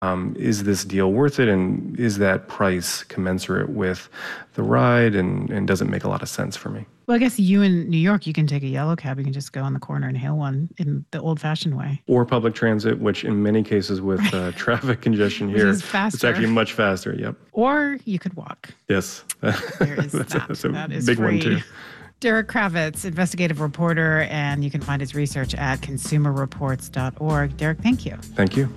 Is this deal worth it? And is that price commensurate with the ride? And does it make a lot of sense for me? Well, I guess you in New York, you can take a yellow cab. You can just go on the corner and hail one in the old-fashioned way. Or public transit, which in many cases with traffic congestion here, is faster. It's actually much faster. Yep. Or you could walk. Yes. There is that. That's a that is big free. one, too. Derek Kravitz, investigative reporter, and you can find his research at consumerreports.org. Derek, thank you. Thank you.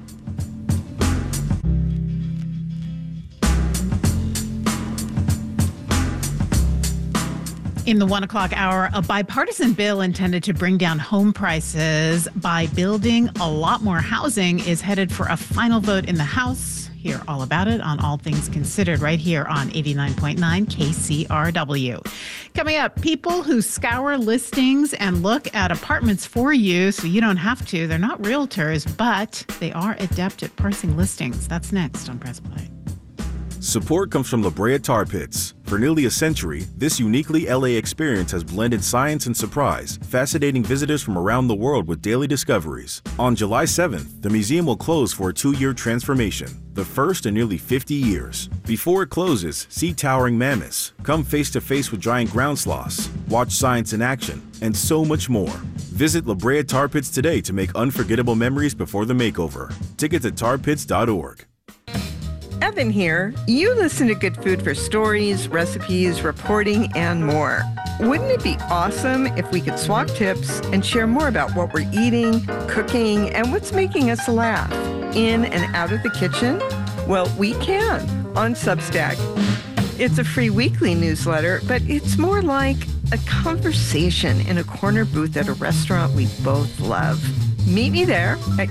In the 1 o'clock hour, a bipartisan bill intended to bring down home prices by building a lot more housing is headed for a final vote in the House. Hear all about it on All Things Considered right here on 89.9 KCRW. Coming up, people who scour listings and look at apartments for you so you don't have to. They're not realtors, but they are adept at parsing listings. That's next on Press Play. Support comes from La Brea Tar Pits. For nearly a century, this uniquely LA experience has blended science and surprise, fascinating visitors from around the world with daily discoveries. On July 7th, the museum will close for a 2-year transformation, the first in nearly 50 years. Before it closes, see towering mammoths, come face to face with giant ground sloths, watch science in action, and so much more. Visit La Brea Tar Pits today to make unforgettable memories before the makeover. Tickets at tarpits.org. Evan here. You listen to Good Food for stories, recipes, reporting, and more. Wouldn't it be awesome if we could swap tips and share more about what we're eating, cooking, and what's making us laugh in and out of the kitchen? Well, we can on Substack. It's a free weekly newsletter, but it's more like a conversation in a corner booth at a restaurant we both love. Meet me there at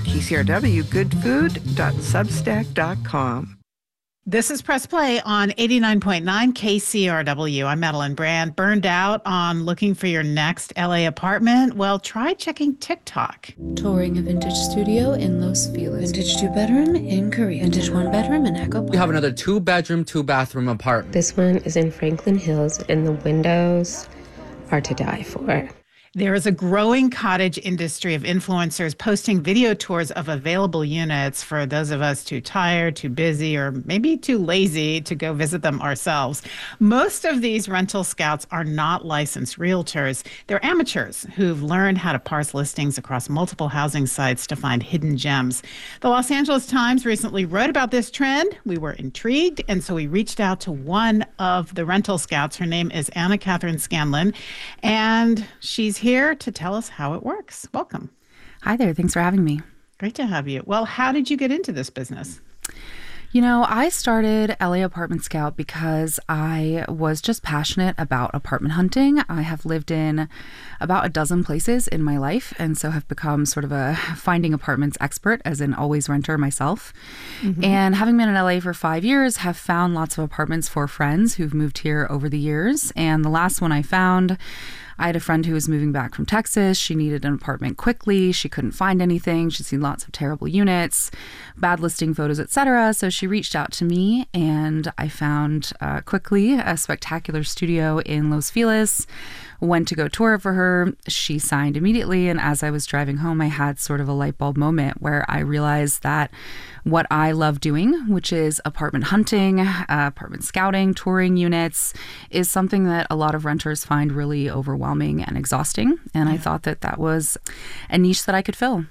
kcrwgoodfood.substack.com. This is Press Play on 89.9 KCRW. I'm Madeline Brand. Burned out on looking for your next LA apartment? Well, try checking TikTok. Touring a vintage studio in Los Feliz. Vintage 2-bedroom in Korea. Vintage 1-bedroom in Echo Park. We have another 2-bedroom, 2-bathroom apartment. This one is in Franklin Hills, and the windows are to die for. There is a growing cottage industry of influencers posting video tours of available units for those of us too tired, too busy, or maybe too lazy to go visit them ourselves. Most of these rental scouts are not licensed realtors. They're amateurs who've learned how to parse listings across multiple housing sites to find hidden gems. The Los Angeles Times recently wrote about this trend. We were intrigued, and so we reached out to one of the rental scouts. Her name is Anna Catherine Scanlon, and she's here to tell us how it works. Welcome. Hi there. Thanks for having me. Great to have you. Well, how did you get into this business? You know, I started LA Apartment Scout because I was just passionate about apartment hunting. I have lived in about a dozen places in my life, and so have become sort of a finding apartments expert, as an always renter myself. Mm-hmm. And having been in LA for 5 years, have found lots of apartments for friends who've moved here over the years. And the last one I found, I had a friend who was moving back from Texas. She needed an apartment quickly. She couldn't find anything. She'd seen lots of terrible units, bad listing photos, etc. So she reached out to me, and I found quickly a spectacular studio in Los Feliz. Went to go tour it for her. She signed immediately. And as I was driving home, I had sort of a light bulb moment where I realized that what I love doing, which is apartment hunting, apartment scouting, touring units, is something that a lot of renters find really overwhelming and exhausting. And I thought that that was a niche that I could fill.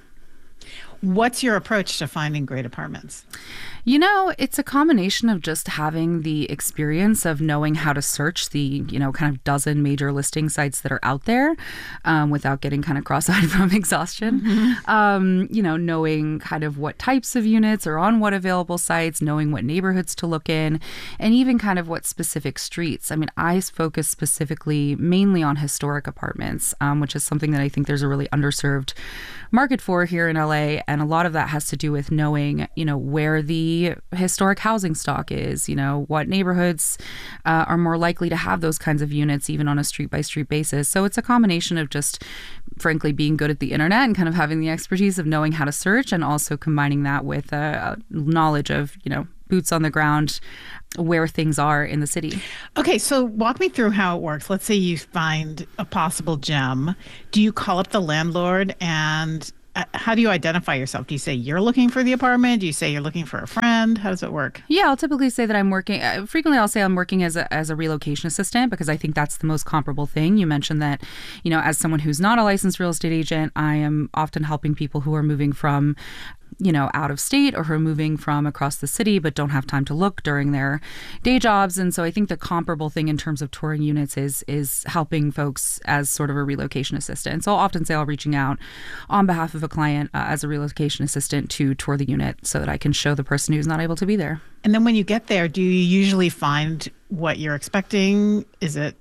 What's your approach to finding great apartments? You know, it's a combination of just having the experience of knowing how to search the, kind of dozen major listing sites that are out there without getting kind of cross-eyed from exhaustion. Mm-hmm. Knowing kind of what types of units are on what available sites, knowing what neighborhoods to look in, and even kind of what specific streets. I mean, I focus specifically mainly on historic apartments, which is something that I think there's a really underserved market for here in LA. And a lot of that has to do with knowing, where the historic housing stock is, what neighborhoods are more likely to have those kinds of units, even on a street-by-street basis. So it's a combination of just, frankly, being good at the internet and kind of having the expertise of knowing how to search, and also combining that with knowledge of, boots on the ground, where things are in the city. Okay, so walk me through how it works. Let's say you find a possible gem. Do you call up the landlord and how do you identify yourself? Do you say you're looking for the apartment? Do you say you're looking for a friend? How does it work? Yeah, I'll typically say that I'm working. Frequently, I'll say I'm working as a relocation assistant because I think that's the most comparable thing. You mentioned that, as someone who's not a licensed real estate agent, I am often helping people who are moving from out of state or who are moving from across the city but don't have time to look during their day jobs. And so I think the comparable thing in terms of touring units is helping folks as sort of a relocation assistant. So I'll often say I'll reaching out on behalf of a client as a relocation assistant to tour the unit so that I can show the person who's not able to be there. And then when you get there, do you usually find what you're expecting? Is it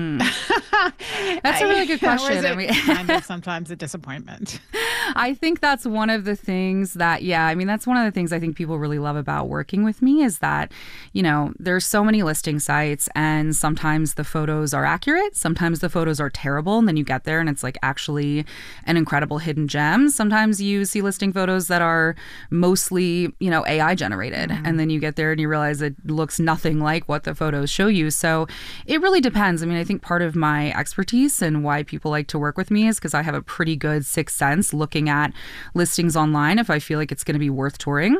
That's a really good question. Or is it kind of sometimes a disappointment? I think that's one of the things that, that's one of the things I think people really love about working with me is that, there's so many listing sites and sometimes the photos are accurate. Sometimes the photos are terrible. And then you get there and it's like actually an incredible hidden gem. Sometimes you see listing photos that are mostly, AI generated. Mm-hmm. And then you get there and you realize it looks nothing like what the photos show you. So it really depends. I think part of my expertise and why people like to work with me is because I have a pretty good sixth sense looking at listings online if I feel like it's going to be worth touring.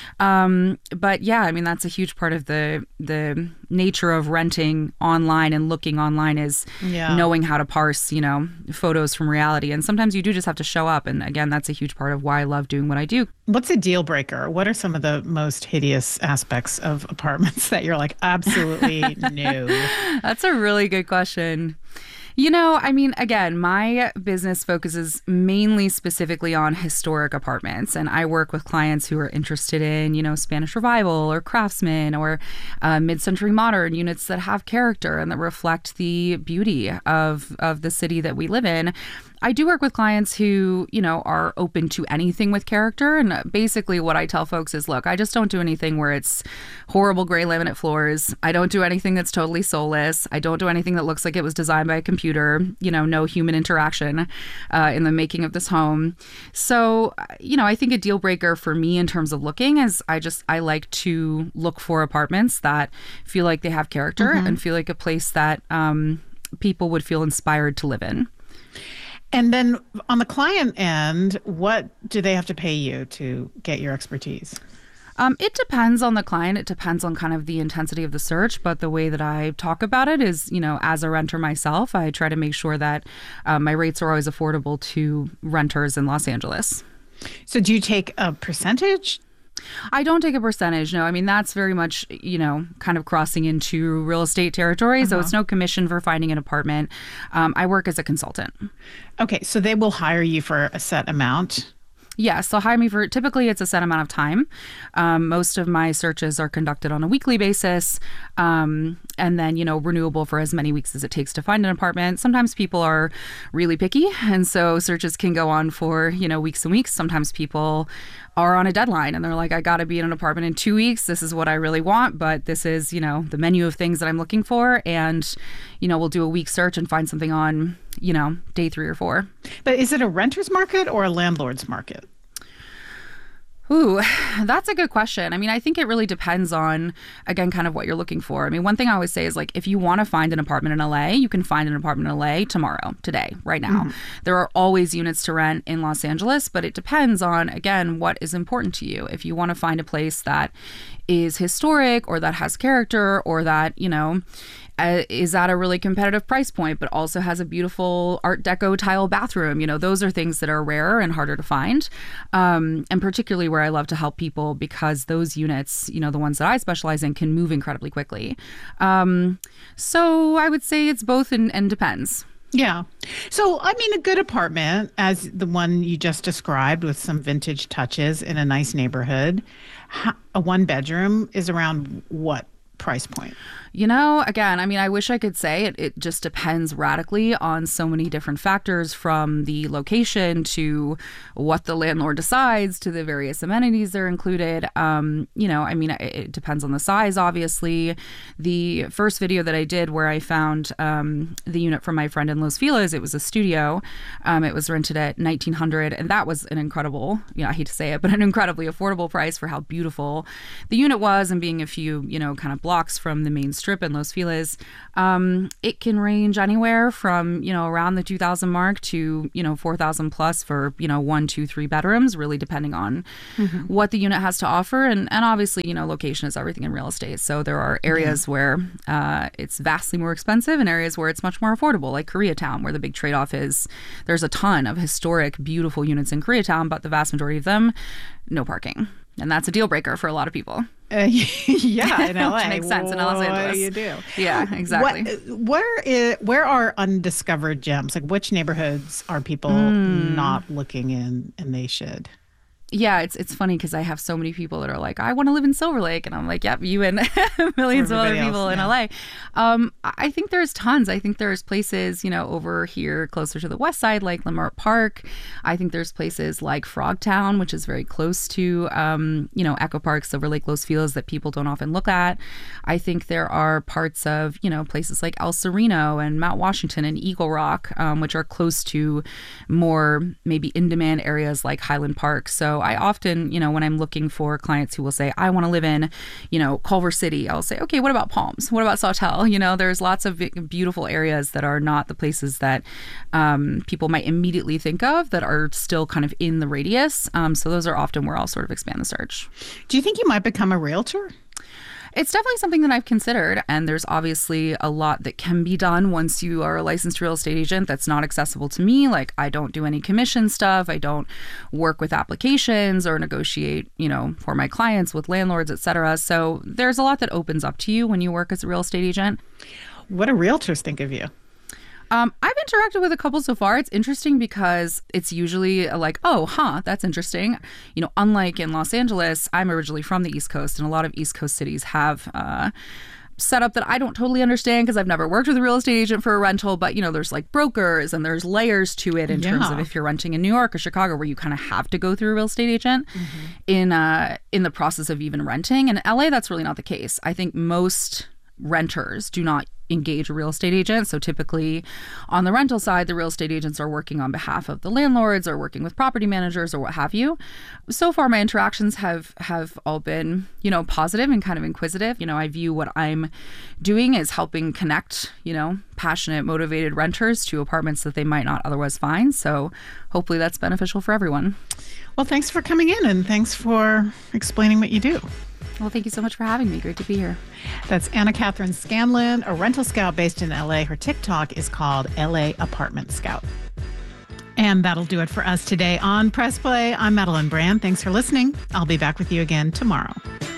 But that's a huge part of the nature of renting online and looking online is knowing how to parse, photos from reality. And sometimes you do just have to show up. And again, that's a huge part of why I love doing what I do. What's a deal breaker? What are some of the most hideous aspects of apartments that you're like, absolutely no? That's a really good question. Again, my business focuses mainly specifically on historic apartments, and I work with clients who are interested in, Spanish Revival or Craftsman or mid-century modern units that have character and that reflect the beauty of the city that we live in. I do work with clients who, are open to anything with character. And basically what I tell folks is, look, I just don't do anything where it's horrible gray laminate floors. I don't do anything that's totally soulless. I don't do anything that looks like it was designed by a computer, no human interaction in the making of this home. So, I think a deal breaker for me in terms of looking is I like to look for apartments that feel like they have character and feel like a place that people would feel inspired to live in. And then on the client end, what do they have to pay you to get your expertise? It depends on the client. It depends on kind of the intensity of the search. But the way that I talk about it is, as a renter myself, I try to make sure that my rates are always affordable to renters in Los Angeles. So do you take a percentage? I don't take a percentage. No, that's very much, kind of crossing into real estate territory. So it's no commission for finding an apartment. I work as a consultant. Okay. So they will hire you for a set amount. Yes, they'll hire me for, typically it's a set amount of time. Most of my searches are conducted on a weekly basis and then, renewable for as many weeks as it takes to find an apartment. Sometimes people are really picky and so searches can go on for, weeks and weeks. Sometimes people are on a deadline and they're like, I got to be in an apartment in 2 weeks. This is what I really want, but this is, the menu of things that I'm looking for. And, we'll do a week search and find something on, day 3 or 4. But is it a renter's market or a landlord's market? Ooh, that's a good question. I think it really depends on, again, kind of what you're looking for. One thing I always say is like, if you want to find an apartment in LA, you can find an apartment in LA tomorrow, today, right now. There are always units to rent in Los Angeles, but it depends on, again, what is important to you. If you want to find a place that is historic or that has character or that, is at a really competitive price point, but also has a beautiful Art Deco tile bathroom. Those are things that are rarer and harder to find. And particularly where I love to help people because those units, the ones that I specialize in, can move incredibly quickly. So I would say it's both and depends. Yeah. So, a good apartment, as the one you just described with some vintage touches in a nice neighborhood, a 1-bedroom is around what price point? Again, I wish I could say it just depends radically on so many different factors, from the location to what the landlord decides to the various amenities that are included. It depends on the size, obviously. The first video that I did where I found the unit from my friend in Los Feliz, it was a studio. It was rented at $1,900, and that was an incredible, I hate to say it, but an incredibly affordable price for how beautiful the unit was and being a few, kind of blocks from the main Strip in Los Feliz, it can range anywhere from, around the 2,000 mark to, 4,000 plus for, 1, 2, 3 bedrooms, really depending on what the unit has to offer. And obviously, location is everything in real estate. So there are areas where it's vastly more expensive and areas where it's much more affordable, like Koreatown, where the big trade-off is there's a ton of historic, beautiful units in Koreatown, but the vast majority of them, no parking. And that's a deal breaker for a lot of people. Yeah, in LA. Which makes sense in Los Angeles. What do you do? Yeah, exactly. Where are undiscovered gems? Like, which neighborhoods are people not looking in and they should? Yeah, it's funny because I have so many people that are like, I want to live in Silver Lake. And I'm like, yep, you and millions of other people in LA. I think there's tons. I think there's places, over here closer to the west side, like Leimert Park. I think there's places like Frogtown, which is very close to, Echo Park, Silver Lake, Los Feliz that people don't often look at. I think there are parts of, places like El Sereno and Mount Washington and Eagle Rock, which are close to more maybe in-demand areas like Highland Park. So I often, when I'm looking for clients who will say, I want to live in, Culver City, I'll say, okay, what about Palms? What about Sawtell? There's lots of beautiful areas that are not the places that people might immediately think of that are still kind of in the radius. So those are often where I'll sort of expand the search. Do you think you might become a realtor? It's definitely something that I've considered, and there's obviously a lot that can be done once you are a licensed real estate agent that's not accessible to me. Like, I don't do any commission stuff. I don't work with applications or negotiate, for my clients with landlords, et cetera. So there's a lot that opens up to you when you work as a real estate agent. What do realtors think of you? I've interacted with a couple so far. It's interesting because it's usually like, that's interesting. Unlike in Los Angeles, I'm originally from the East Coast, and a lot of East Coast cities have setup that I don't totally understand because I've never worked with a real estate agent for a rental. But, there's like brokers and there's layers to it in terms of if you're renting in New York or Chicago, where you kind of have to go through a real estate agent in the process of even renting. And in LA, that's really not the case. I think most renters do not engage a real estate agent. So typically on the rental side, the real estate agents are working on behalf of the landlords or working with property managers or what have you. So far, my interactions have all been, positive and kind of inquisitive. I view what I'm doing as helping connect, passionate, motivated renters to apartments that they might not otherwise find. So hopefully that's beneficial for everyone. Well, thanks for coming in and thanks for explaining what you do. Well, thank you so much for having me. Great to be here. That's Anna Catherine Scanlon, a rental scout based in LA. Her TikTok is called LA Apartment Scout. And that'll do it for us today on Press Play. I'm Madeline Brand. Thanks for listening. I'll be back with you again tomorrow.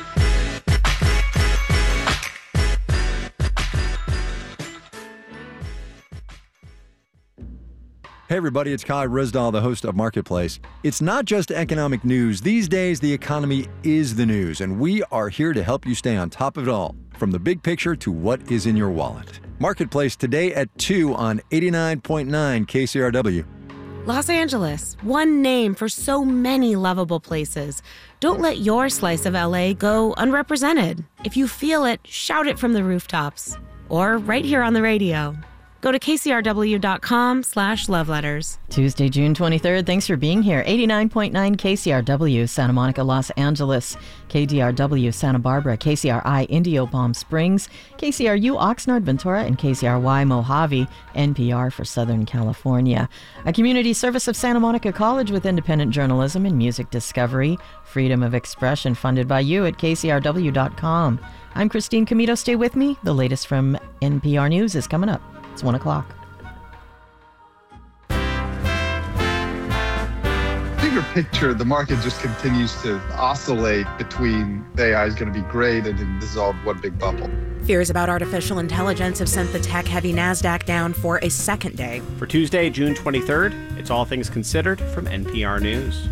Hey everybody, it's Kai Ryssdal, the host of Marketplace. It's not just economic news. These days, the economy is the news, and we are here to help you stay on top of it all, from the big picture to what is in your wallet. Marketplace today at 2 on 89.9 KCRW. Los Angeles, one name for so many lovable places. Don't let your slice of LA go unrepresented. If you feel it, shout it from the rooftops. Or right here on the radio. Go to kcrw.com/loveletters. Tuesday, June 23rd. Thanks for being here. 89.9 KCRW, Santa Monica, Los Angeles. KDRW, Santa Barbara. KCRI, Indio, Palm Springs. KCRU, Oxnard, Ventura. And KCRY, Mojave. NPR for Southern California. A community service of Santa Monica College with independent journalism and music discovery. Freedom of expression funded by you at kcrw.com. I'm Christine Comito. Stay with me. The latest from NPR News is coming up. It's 1 o'clock. Bigger picture, the market just continues to oscillate between AI is going to be great and this is all one big bubble. Fears about artificial intelligence have sent the tech-heavy NASDAQ down for a second day. For Tuesday, June 23rd, it's All Things Considered from NPR News.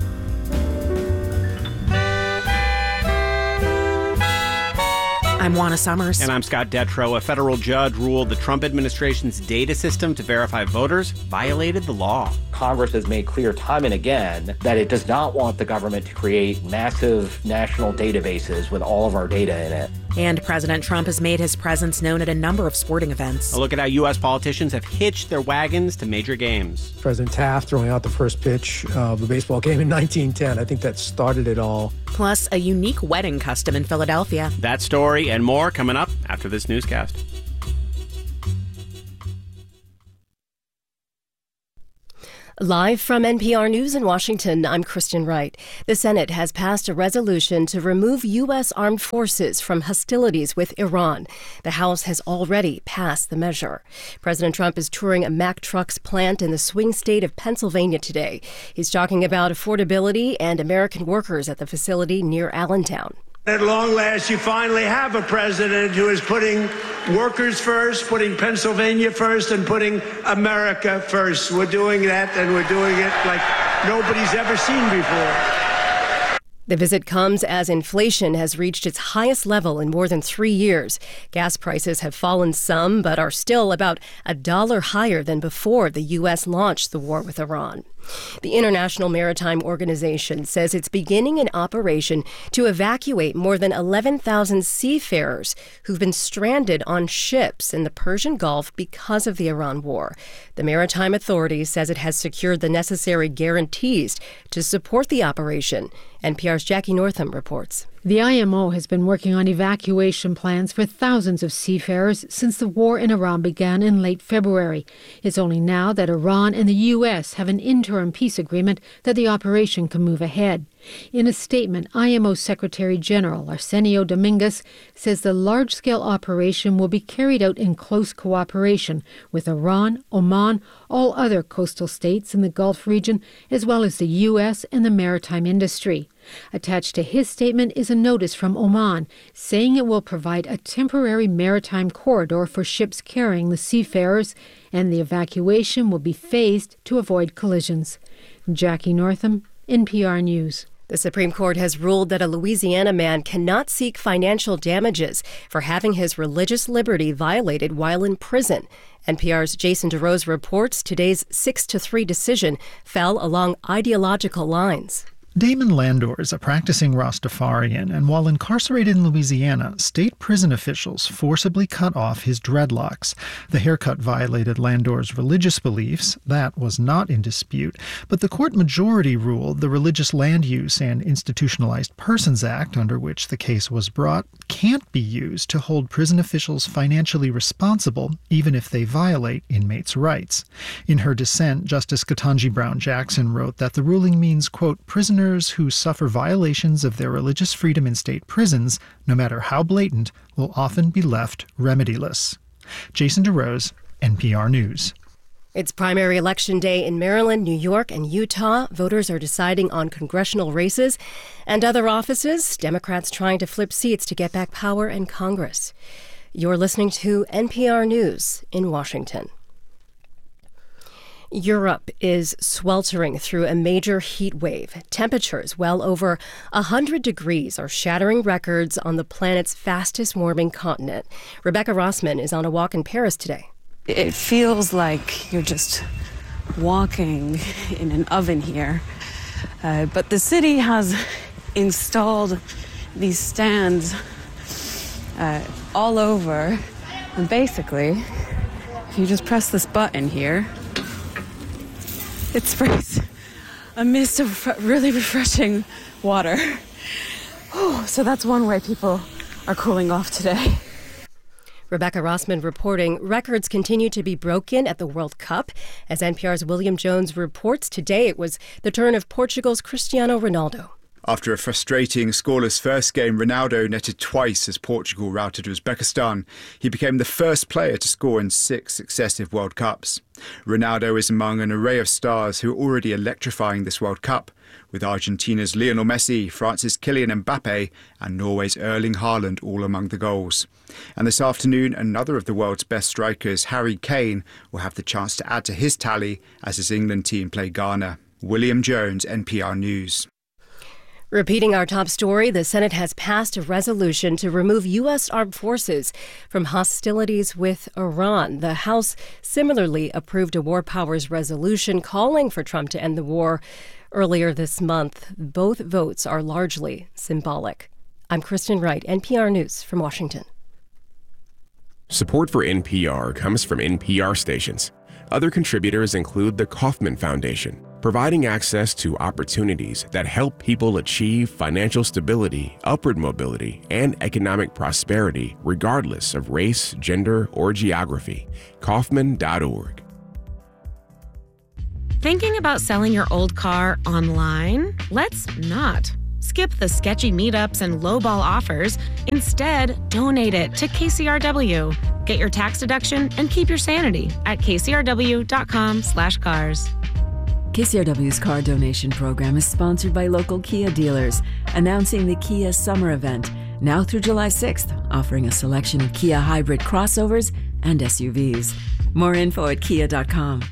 I'm Juana Summers. And I'm Scott Detrow. A federal judge ruled the Trump administration's data system to verify voters violated the law. Congress has made clear time and again that it does not want the government to create massive national databases with all of our data in it. And President Trump has made his presence known at a number of sporting events. A look at how U.S. politicians have hitched their wagons to major games. President Taft throwing out the first pitch of the baseball game in 1910. I think that started it all. Plus, a unique wedding custom in Philadelphia. That story and more coming up after this newscast. Live from NPR News in Washington, I'm Kristen Wright. The Senate has passed a resolution to remove U.S. armed forces from hostilities with Iran. The House has already passed the measure. President Trump is touring a Mack Trucks plant in the swing state of Pennsylvania today. He's talking about affordability and American workers at the facility near Allentown. At long last, you finally have a president who is putting workers first, putting Pennsylvania first, and putting America first. We're doing that, and we're doing it like nobody's ever seen before. The visit comes as inflation has reached its highest level in more than 3 years. Gas prices have fallen some, but are still about $1 higher than before the U.S. launched the war with Iran. The International Maritime Organization says it's beginning an operation to evacuate more than 11,000 seafarers who've been stranded on ships in the Persian Gulf because of the Iran war. The Maritime Authority says it has secured the necessary guarantees to support the operation. NPR's Jackie Northam reports. The IMO has been working on evacuation plans for thousands of seafarers since the war in Iran began in late February. It's only now that Iran and the U.S. have an interim peace agreement that the operation can move ahead. In a statement, IMO Secretary General Arsenio Dominguez says the large-scale operation will be carried out in close cooperation with Iran, Oman, all other coastal states in the Gulf region, as well as the U.S. and the maritime industry. Attached to his statement is a notice from Oman saying it will provide a temporary maritime corridor for ships carrying the seafarers, and the evacuation will be phased to avoid collisions. Jackie Northam, NPR News. The Supreme Court has ruled that a Louisiana man cannot seek financial damages for having his religious liberty violated while in prison. NPR's Jason DeRose reports today's 6-3 decision fell along ideological lines. Damon Landor is a practicing Rastafarian, and while incarcerated in Louisiana, state prison officials forcibly cut off his dreadlocks. The haircut violated Landor's religious beliefs. That was not in dispute, but the court majority ruled the Religious Land Use and Institutionalized Persons Act, under which the case was brought, can't be used to hold prison officials financially responsible, even if they violate inmates' rights. In her dissent, Justice Ketanji Brown Jackson wrote that the ruling means, quote, prisoners who suffer violations of their religious freedom in state prisons, no matter how blatant, will often be left remediless. Jason DeRose, NPR News. It's primary election day in Maryland, New York, and Utah. Voters are deciding on congressional races and other offices. Democrats trying to flip seats to get back power in Congress. You're listening to NPR News in Washington. Europe is sweltering through a major heat wave. Temperatures well over 100 degrees are shattering records on the planet's fastest warming continent. Rebecca Rossman is on a walk in Paris today. It feels like you're just walking in an oven here. But the city has installed these stands all over. And basically, if you just press this button here, it sprays a mist of really refreshing water. So that's one way people are cooling off today. Rebecca Rossman reporting. Records continue to be broken at the World Cup. As NPR's William Jones reports, today it was the turn of Portugal's Cristiano Ronaldo. After a frustrating scoreless first game, Ronaldo netted twice as Portugal routed Uzbekistan. He became the first player to score in 6 successive World Cups. Ronaldo is among an array of stars who are already electrifying this World Cup, with Argentina's Lionel Messi, France's Kylian Mbappe and Norway's Erling Haaland all among the goals. And this afternoon, another of the world's best strikers, Harry Kane, will have the chance to add to his tally as his England team play Ghana. William Jones, NPR News. Repeating our top story, the Senate has passed a resolution to remove U.S. armed forces from hostilities with Iran. The House similarly approved a war powers resolution calling for Trump to end the war earlier this month. Both votes are largely symbolic. I'm Kristen Wright, NPR News from Washington. Support for NPR comes from NPR stations. Other contributors include the Kauffman Foundation, providing access to opportunities that help people achieve financial stability, upward mobility, and economic prosperity regardless of race, gender, or geography. Kauffman.org. Thinking about selling your old car online? Let's not. Skip the sketchy meetups and lowball offers. Instead, donate it to KCRW. Get your tax deduction and keep your sanity at kcrw.com/cars. KCRW's car donation program is sponsored by local Kia dealers, announcing the Kia Summer Event, now through July 6th, offering a selection of Kia hybrid crossovers and SUVs. More info at kia.com.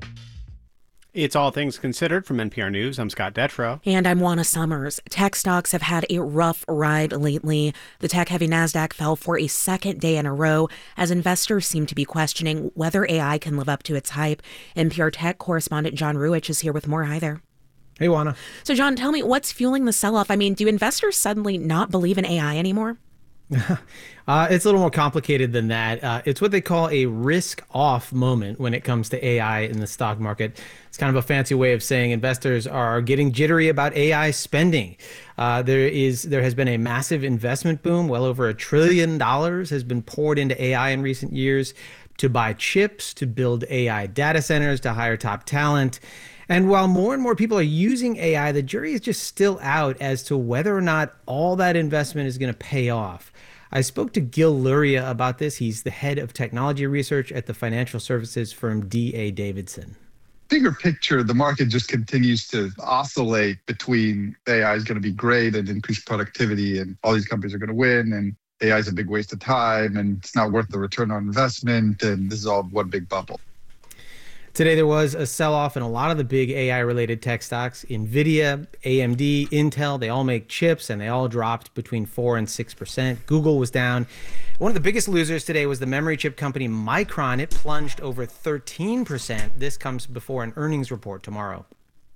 It's All Things Considered from NPR News. I'm Scott Detrow. And I'm Juana Summers. Tech stocks have had a rough ride lately. The tech-heavy NASDAQ fell for a second day in a row as investors seem to be questioning whether AI can live up to its hype. NPR tech correspondent John Ruwitch is here with more. Hi there. Hey, Juana. So, John, tell me, what's fueling the sell-off? I mean, do investors suddenly not believe in AI anymore? It's a little more complicated than that. It's what they call a risk-off moment when it comes to AI in the stock market. It's kind of a fancy way of saying investors are getting jittery about AI spending. There has been a massive investment boom. Well over $1 trillion has been poured into AI in recent years to buy chips, to build AI data centers, to hire top talent. And while more and more people are using AI, the jury is just still out as to whether or not all that investment is going to pay off. I spoke to Gil Luria about this. He's the head of technology research at the financial services firm D.A. Davidson. Bigger picture, the market just continues to oscillate between AI is going to be great and increase productivity and all these companies are going to win and AI is a big waste of time and it's not worth the return on investment and this is all one big bubble. Today, there was a sell-off in a lot of the big AI-related tech stocks. NVIDIA, AMD, Intel, they all make chips, and they all dropped between 4% and 6%. Google was down. One of the biggest losers today was the memory chip company Micron. It plunged over 13%. This comes before an earnings report tomorrow.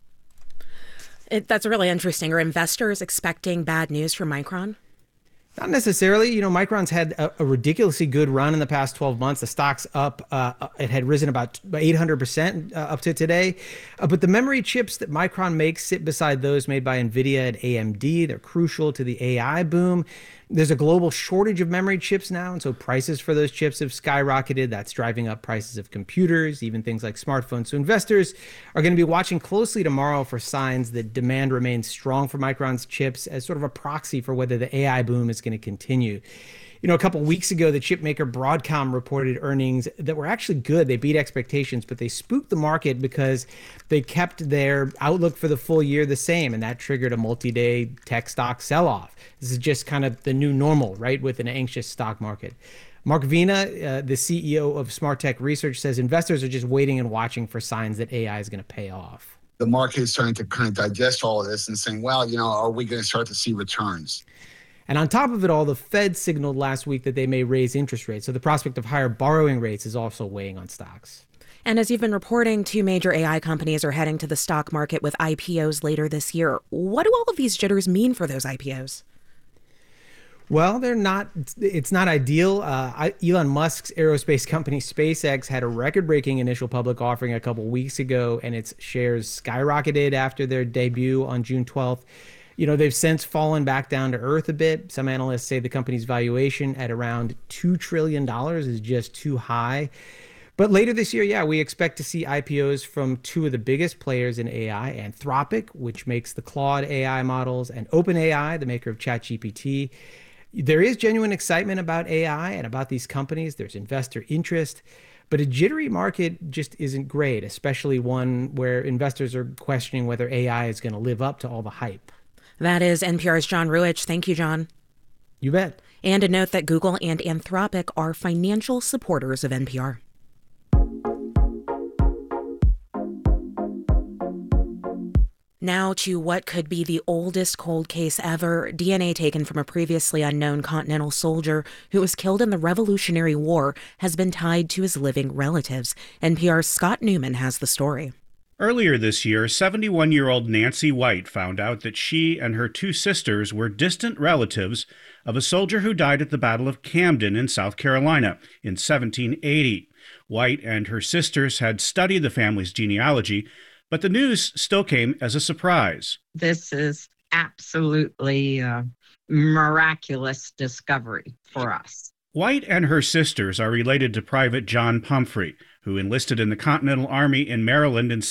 That's really interesting. Are investors expecting bad news from Micron? Not necessarily. You know, Micron's had a ridiculously good run in the past 12 months. The stock's up. It had risen about 800% up to today. But the memory chips that Micron makes sit beside those made by NVIDIA and AMD. They're crucial to the AI boom. There's a global shortage of memory chips now, and so prices for those chips have skyrocketed. That's driving up prices of computers, even things like smartphones. So investors are going to be watching closely tomorrow for signs that demand remains strong for Micron's chips as sort of a proxy for whether the AI boom is going to continue. You know, a couple weeks ago, the chip maker Broadcom reported earnings that were actually good. They beat expectations, but they spooked the market because they kept their outlook for the full year the same, and that triggered a multi-day tech stock sell-off. This is just kind of the new normal, right, with an anxious stock market. Mark Vina, the CEO of Smart Tech Research, says investors are just waiting and watching for signs that AI is going to pay off. The market is starting to kind of digest all of this and saying, well, you know, are we going to start to see returns? And on top of it all, the Fed signaled last week that they may raise interest rates. So the prospect of higher borrowing rates is also weighing on stocks. And as you've been reporting, 2 major AI companies are heading to the stock market with IPOs later this year. What do all of these jitters mean for those IPOs? Well, it's not ideal. Elon Musk's aerospace company SpaceX had a record-breaking initial public offering a couple weeks ago, and its shares skyrocketed after their debut on June 12th. You know, they've since fallen back down to earth a bit. Some analysts say the company's valuation at around $2 trillion is just too high. But later this year, we expect to see IPOs from 2 of the biggest players in AI, Anthropic, which makes the Claude AI models, and OpenAI, the maker of ChatGPT. There is genuine excitement about AI and about these companies. There's investor interest. But a jittery market just isn't great, especially one where investors are questioning whether AI is going to live up to all the hype. That is NPR's John Ruwitch. Thank you, John. You bet. And a note that Google and Anthropic are financial supporters of NPR. Now to what could be the oldest cold case ever. DNA taken from a previously unknown Continental soldier who was killed in the Revolutionary War has been tied to his living relatives. NPR's Scott Newman has the story. Earlier this year, 71-year-old Nancy White found out that she and her two sisters were distant relatives of a soldier who died at the Battle of Camden in South Carolina in 1780. White and her sisters had studied the family's genealogy, but the news still came as a surprise. This is absolutely a miraculous discovery for us. White and her sisters are related to Private John Pumphrey, who enlisted in the Continental Army in Maryland in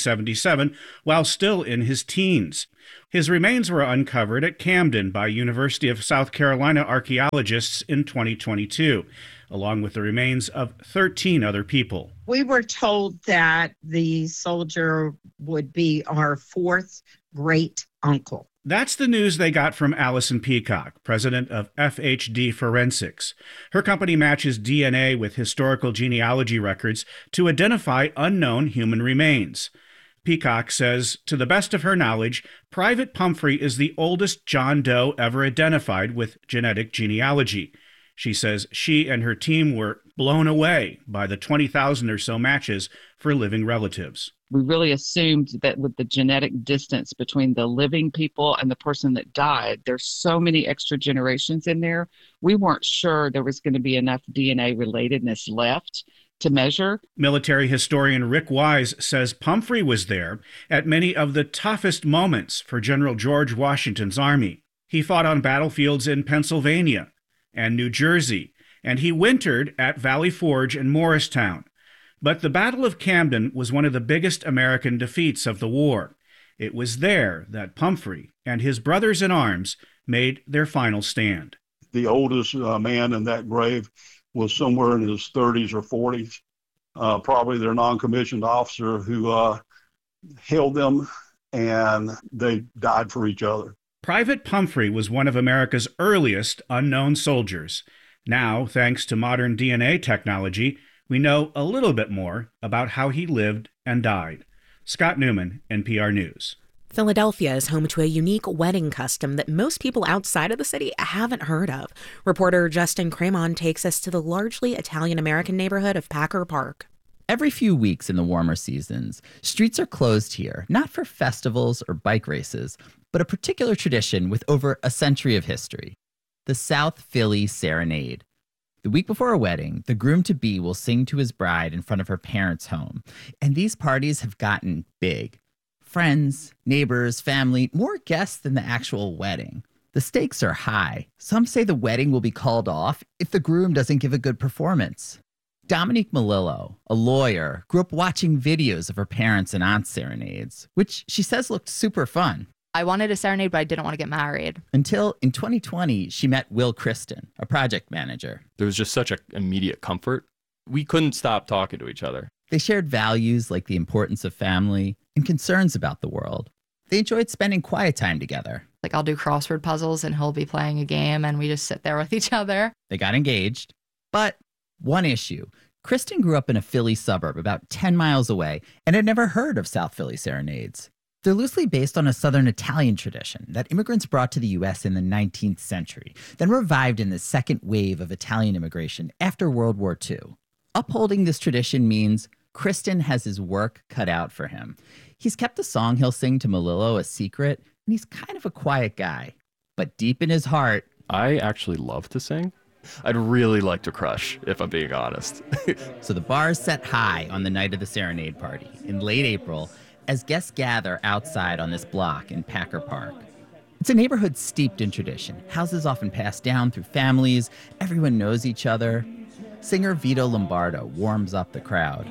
1777 while still in his teens. His remains were uncovered at Camden by University of South Carolina archaeologists in 2022, along with the remains of 13 other people. We were told that the soldier would be our fourth great uncle. That's the news they got from Allison Peacock, president of FHD Forensics. Her company matches DNA with historical genealogy records to identify unknown human remains. Peacock says, to the best of her knowledge, Private Pumphrey is the oldest John Doe ever identified with genetic genealogy. She says she and her team were blown away by the 20,000 or so matches for living relatives. We really assumed that with the genetic distance between the living people and the person that died, there's so many extra generations in there. We weren't sure there was going to be enough DNA relatedness left to measure. Military historian Rick Wise says Pumphrey was there at many of the toughest moments for General George Washington's army. He fought on battlefields in Pennsylvania and New Jersey, and he wintered at Valley Forge and Morristown. But the Battle of Camden was one of the biggest American defeats of the war. It was there that Pumphrey and his brothers in arms made their final stand. The oldest man in that grave was somewhere in his 30s or 40s, probably their non-commissioned officer who held them, and they died for each other. Private Pumphrey was one of America's earliest unknown soldiers. Now, thanks to modern DNA technology, we know a little bit more about how he lived and died. Scott Newman, NPR News. Philadelphia is home to a unique wedding custom that most people outside of the city haven't heard of. Reporter Justin Cremon takes us to the largely Italian-American neighborhood of Packer Park. Every few weeks in the warmer seasons, streets are closed here, not for festivals or bike races, but a particular tradition with over a century of history, the South Philly Serenade. The week before a wedding, the groom-to-be will sing to his bride in front of her parents' home, and these parties have gotten big. Friends, neighbors, family, more guests than the actual wedding. The stakes are high. Some say the wedding will be called off if the groom doesn't give a good performance. Dominique Malillo, a lawyer, grew up watching videos of her parents' and aunt's serenades, which she says looked super fun. I wanted a serenade, but I didn't want to get married. Until in 2020, she met Will Kristen, a project manager. There was just such an immediate comfort. We couldn't stop talking to each other. They shared values like the importance of family and concerns about the world. They enjoyed spending quiet time together. Like I'll do crossword puzzles and he'll be playing a game and we just sit there with each other. They got engaged. But one issue. Kristen grew up in a Philly suburb about 10 miles away and had never heard of South Philly Serenades. They're loosely based on a Southern Italian tradition that immigrants brought to the U.S. in the 19th century, then revived in the second wave of Italian immigration after World War II. Upholding this tradition means Kristen has his work cut out for him. He's kept the song he'll sing to Malillo a secret, and he's kind of a quiet guy. But deep in his heart, I actually love to sing. I'd really like to crush, if I'm being honest. So the bar is set high on the night of the serenade party in late April, as guests gather outside on this block in Packer Park. It's a neighborhood steeped in tradition. Houses often passed down through families. Everyone knows each other. Singer Vito Lombardo warms up the crowd.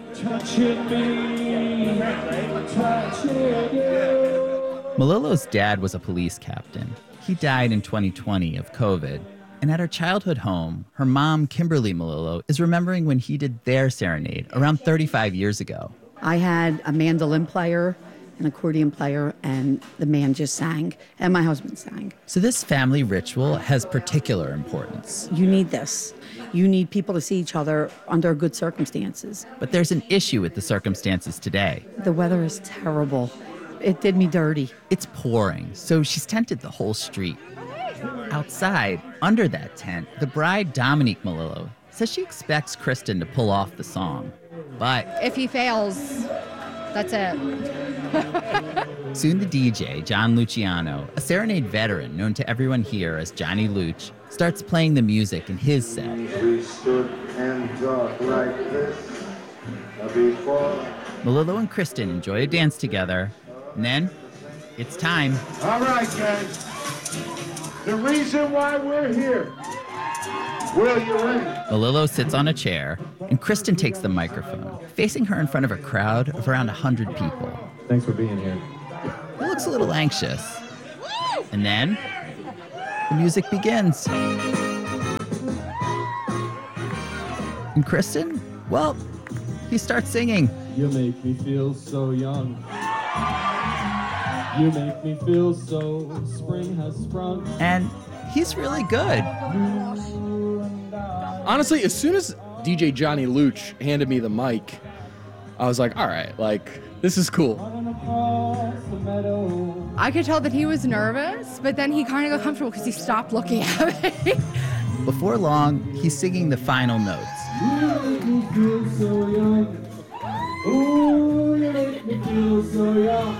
Malillo's dad was a police captain. He died in 2020 of COVID. And at her childhood home, her mom, Kimberly Malillo, is remembering when he did their serenade around 35 years ago. I had a mandolin player, an accordion player, and the man just sang, and my husband sang. So this family ritual has particular importance. You need this. You need people to see each other under good circumstances. But there's an issue with the circumstances today. The weather is terrible. It did me dirty. It's pouring, so she's tented the whole street. Outside, under that tent, the bride, Dominique Melillo, says she expects Kristen to pull off the song. But if he fails, that's it. Soon the DJ, John Luciano, a serenade veteran known to everyone here as Johnny Luch, starts playing the music in his set. We stood and talked like this before. Melillo and Kristen enjoy a dance together, and then it's time. All right, guys. The reason why we're here. Will you ready? Melillo sits on a chair, and Kristen takes the microphone, facing her in front of a crowd of around 100 people. Thanks for being here. He looks a little anxious. And then the music begins. And Kristen, well, he starts singing. You make me feel so young. You make me feel so spring has sprung. And he's really good. Honestly, as soon as DJ Johnny Luch handed me the mic, I was like, all right, like, this is cool. I could tell that he was nervous, but then he kind of got comfortable because he stopped looking at me. Before long, he's singing the final notes. You make me feel so young. Ooh, you make me feel so young.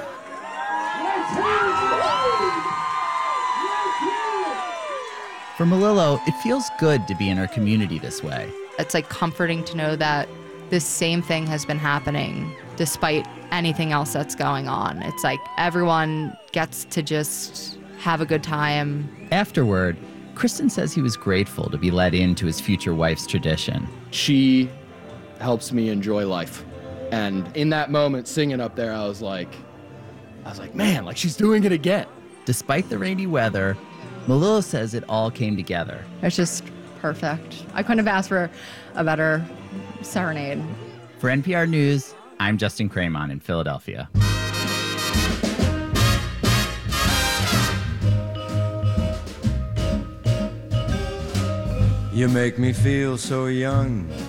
For Melillo, it feels good to be in her community this way. It's like comforting to know that this same thing has been happening despite anything else that's going on. It's like everyone gets to just have a good time. Afterward, Kristen says he was grateful to be let into his future wife's tradition. She helps me enjoy life. And in that moment, singing up there, I was like, man, like she's doing it again. Despite the rainy weather, Melillo says it all came together. It's just perfect. I couldn't have asked for a better serenade. For NPR News, I'm Justin Cremon in Philadelphia. You make me feel so young.